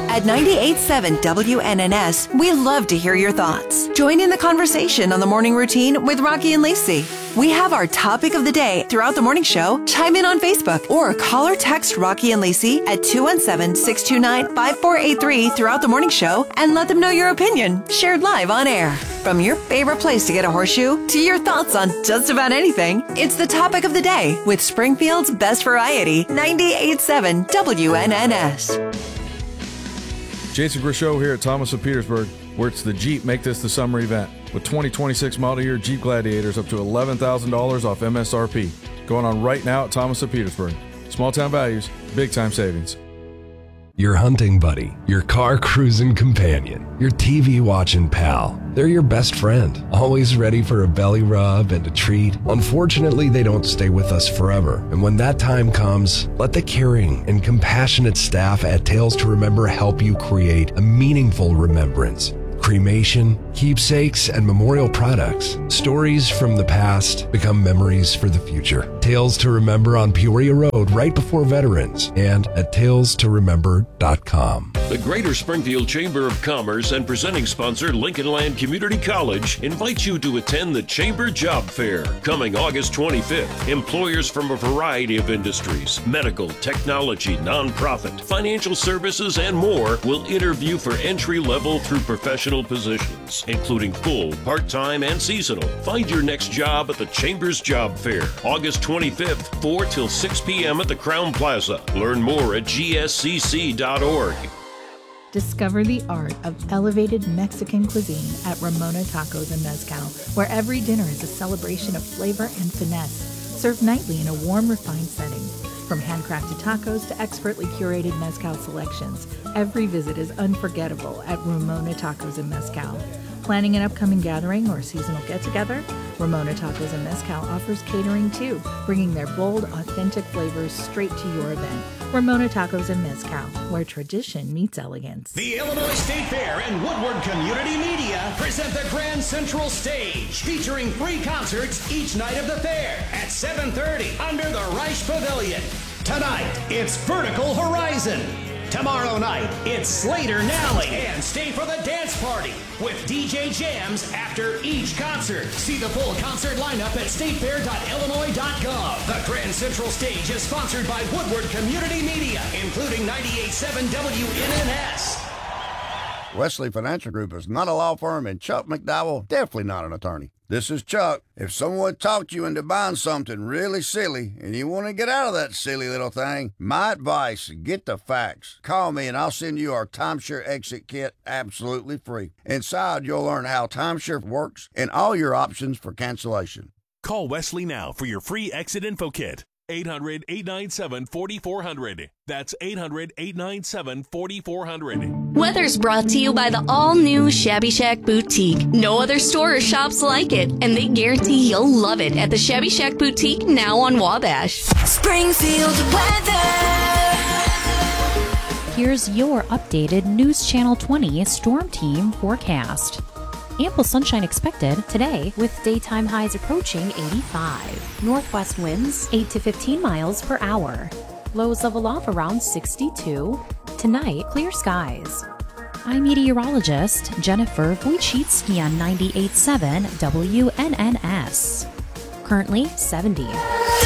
At 98.7 WNNS, we love to hear your thoughts. Join in the conversation on the morning routine with Rocky and Lacey. We have our topic of the day throughout the morning show. Chime in on Facebook or call or text Rocky and Lacey at 217-629-5483 throughout the morning show and let them know your opinion, shared live on air. From your favorite place to get a horseshoe to your thoughts on just about anything, it's the topic of the day with Springfield's best variety, 98.7 WNNS. Jason Grishow here at Thomas of Petersburg, where it's the Jeep Make This the Summer event with 2026 model year Jeep Gladiators up to $11,000 off MSRP. Going on right now at Thomas of Petersburg. Small town values, big time savings. Your hunting buddy, your car cruising companion, your TV watching pal. They're your best friend, always ready for a belly rub and a treat. Unfortunately, they don't stay with us forever. And when that time comes, let the caring and compassionate staff at Tales to Remember help you create a meaningful remembrance. Cremation, keepsakes, and memorial products. Stories from the past become memories for the future. Tales to Remember on Peoria Road right before Veterans and at talestoremember.com. The Greater Springfield Chamber of Commerce and presenting sponsor Lincoln Land Community College invites you to attend the Chamber Job Fair coming August 25th. Employers from a variety of industries, medical, technology, nonprofit, financial services, and more will interview for entry-level through professional positions, including full, part-time, and seasonal. Find your next job at the Chamber's Job Fair, August 25th, 4 till 6 p.m. at the Crown Plaza. Learn more at gscc.org. Discover the art of elevated Mexican cuisine at Ramona Tacos and Mezcal, where every dinner is a celebration of flavor and finesse, served nightly in a warm, refined setting. From handcrafted tacos to expertly curated mezcal selections, every visit is unforgettable at Ramona Tacos and Mezcal. Planning an upcoming gathering or seasonal get-together? Ramona Tacos and Mezcal offers catering too, bringing their bold, authentic flavors straight to your event. Ramona Tacos and Mezcal, where tradition meets elegance. The Illinois State Fair and Woodward Community Media present the Grand Central Stage, featuring 3 concerts each night of the fair at 7:30 under the Reich Pavilion. Tonight, it's Vertical Horizon. Tomorrow night, it's Slater Nally. And stay for the dance party with DJ Jams after each concert. See the full concert lineup at statefair.illinois.gov. The Grand Central Stage is sponsored by Woodward Community Media, including 98.7 WNNS. Wesley Financial Group is not a law firm, and Chuck McDowell, definitely not an attorney. This is Chuck. If someone talked you into buying something really silly and you want to get out of that silly little thing, my advice, get the facts. Call me and I'll send you our timeshare exit kit absolutely free. Inside, you'll learn how timeshare works and all your options for cancellation. Call Wesley now for your free exit info kit. 800-897-4400. That's 800-897-4400. Weather's brought to you by the all-new Shabby Shack Boutique. No other store or shops like it, and they guarantee you'll love it at the Shabby Shack Boutique now on Wabash. Springfield weather. Here's your updated News Channel 20 Storm Team forecast. Ample sunshine expected today with daytime highs approaching 85. Northwest winds 8 to 15 miles per hour. Lows level off around 62. Tonight, clear skies. I'm meteorologist Jennifer Wojcicki on 98.7 WNNS. Currently 70.